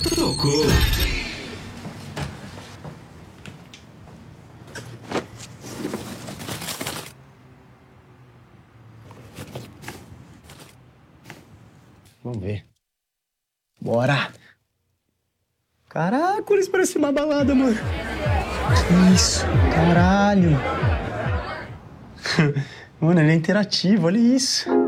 Tocou. Vamos ver. Bora! Caraca, isso parece uma balada, mano. Que isso? Caralho! Mano, ele é interativo, olha isso.